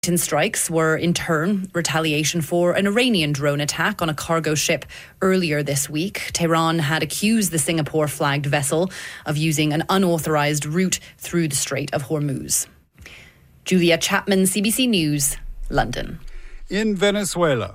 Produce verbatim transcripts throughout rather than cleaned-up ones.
Strikes were in turn retaliation for an Iranian drone attack on a cargo ship earlier this week. Tehran had accused the Singapore-flagged vessel of using an unauthorised route through the Strait of Hormuz. Julia Chapman, C B C News, London. In Venezuela.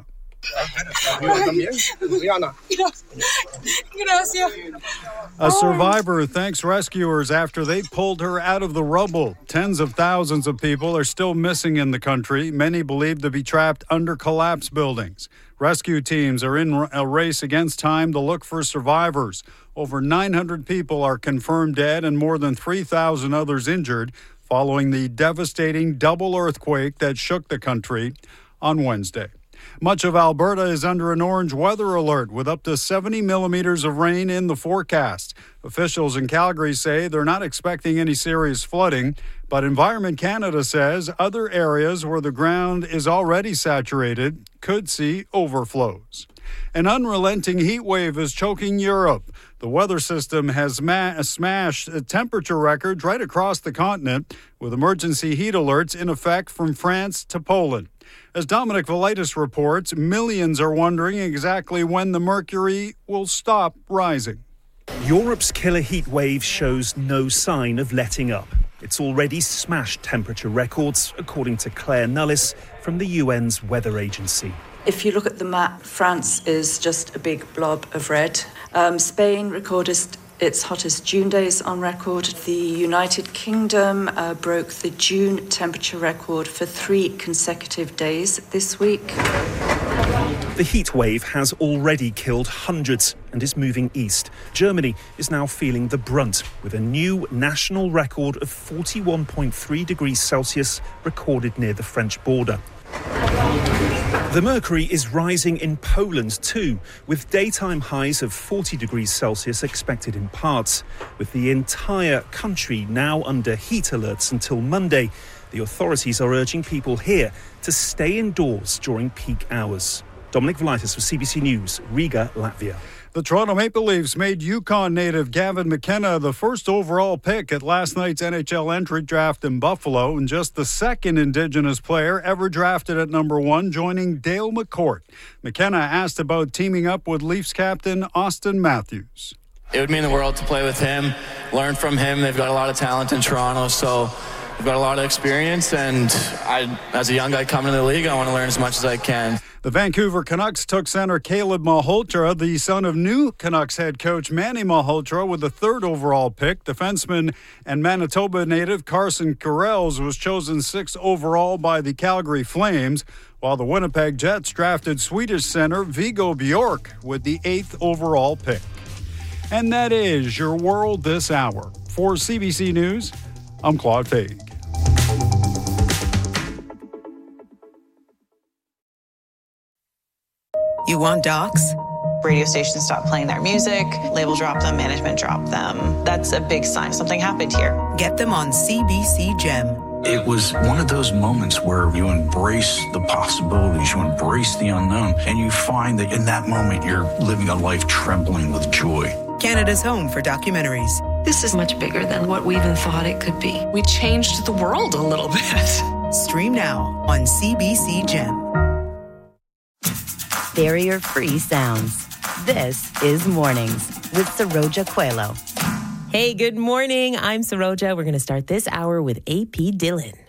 A survivor thanks rescuers after they pulled her out of the rubble. Tens of thousands of people are still missing in the country, many believed to be trapped under collapsed buildings. Rescue teams are in a race against time to look for survivors. Over nine hundred people are confirmed dead and more than three thousand others injured following the devastating double earthquake that shook the country on Wednesday. Much of Alberta is under an orange weather alert with up to seventy millimeters of rain in the forecast. Officials in Calgary say they're not expecting any serious flooding, but Environment Canada says other areas where the ground is already saturated could see overflows. An unrelenting heat wave is choking Europe. The weather system has ma- smashed temperature records right across the continent, with emergency heat alerts in effect from France to Poland. As Dominic Velitis reports, millions are wondering exactly when the mercury will stop rising. Europe's killer heat wave shows no sign of letting up. It's already smashed temperature records, according to Claire Nullis from the U N's Weather Agency. If you look at the map, France is just a big blob of red. Um, Spain recorded its hottest June days on record. The United Kingdom uh, broke the June temperature record for three consecutive days this week. The heat wave has already killed hundreds and is moving east. Germany is now feeling the brunt, with a new national record of forty-one point three degrees Celsius recorded near the French border. The mercury is rising in Poland too, with daytime highs of forty degrees Celsius expected in parts. With the entire country now under heat alerts until Monday, the authorities are urging people here to stay indoors during peak hours. Dominic Velitis for C B C News, Riga, Latvia. The Toronto Maple Leafs made Yukon native Gavin McKenna the first overall pick at last night's N H L entry draft in Buffalo, and just the second Indigenous player ever drafted at number one, joining Dale McCourt. McKenna asked about teaming up with Leafs captain Austin Matthews. It would mean the world to play with him, learn from him. They've got a lot of talent in Toronto, so we've got a lot of experience, and I, as a young guy coming to the league, I want to learn as much as I can. The Vancouver Canucks took center Caleb Malhotra, the son of new Canucks head coach Manny Malhotra, with the third overall pick. Defenseman and Manitoba native Carson Karels was chosen sixth overall by the Calgary Flames, while the Winnipeg Jets drafted Swedish center Viggo Bjork with the eighth overall pick. And that is your world this hour. For C B C News, I'm Claude Faig. You want docs? Radio stations stop playing their music, label drop them, management drop them. That's a big sign something happened here. Get them on C B C Gem. It was one of those moments where you embrace the possibilities, you embrace the unknown, and you find that in that moment you're living a life trembling with joy. Canada's home for documentaries. This is much bigger than what we even thought it could be. We changed the world a little bit. Stream now on C B C Gem. Barrier-free sounds. This is Mornings with Saroja Coelho. Hey, good morning. I'm Saroja. We're going to start this hour with A P Dillon.